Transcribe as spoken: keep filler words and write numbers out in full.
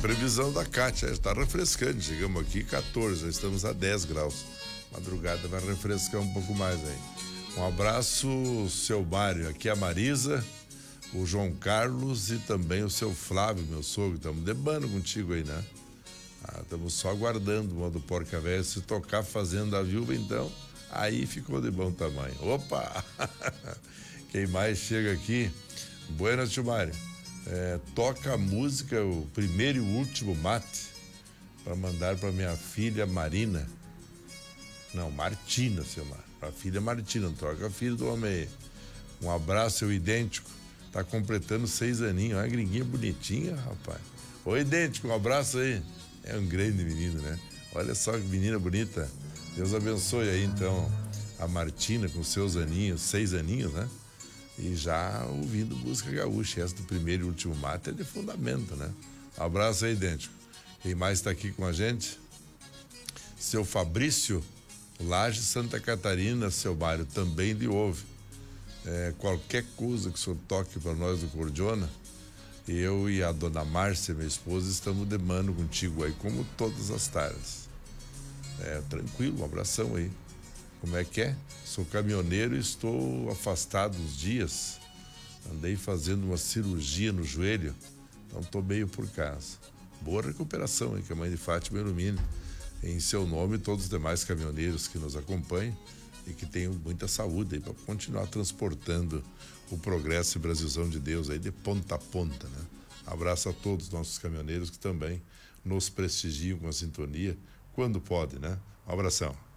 previsão da Cátia, está refrescando. Chegamos aqui quatorze, já estamos a dez graus. Madrugada vai refrescar um pouco mais aí. Um abraço, seu Mário. Aqui é a Marisa, o João Carlos e também o seu Flávio, meu sogro. Estamos debando contigo aí, né? Estamos ah, só aguardando o modo Porca Velha. Se tocar Fazenda Viúva, então, aí ficou de bom tamanho. Opa! Quem mais chega aqui? Buenas, tio Mário. É, toca a música, o primeiro e o último mate, para mandar para minha filha Marina. Não, Martina, seu Mário. Para a filha Martina, não troca a filha do homem aí. Um abraço, seu idêntico. Tá completando seis aninhos. Olha a gringuinha bonitinha, rapaz. Ô, idêntico, um abraço aí. É um grande menino, né? Olha só que menina bonita. Deus abençoe aí, então, a Martina com seus aninhos, seis aninhos, né? E já ouvindo música gaúcha. Essa do primeiro e último mate é de fundamento, né? Um abraço aí, idêntico. Quem mais está aqui com a gente? Seu Fabrício, Laje Santa Catarina, seu Mário, também lhe ouve. É, qualquer coisa que o senhor toque para nós do Cordiona, eu e a dona Márcia, minha esposa, estamos demando contigo aí, como todas as tardes. É, tranquilo, um abração aí. Como é que é? Sou caminhoneiro e estou afastado uns dias. Andei fazendo uma cirurgia no joelho, então estou meio por casa. Boa recuperação aí, que a mãe de Fátima ilumine. Em seu nome, todos os demais caminhoneiros que nos acompanham e que tenham muita saúde aí para continuar transportando o progresso e Brasilzão de Deus aí de ponta a ponta, né? Abraço a todos os nossos caminhoneiros que também nos prestigiam com a sintonia quando pode, né? Um abração.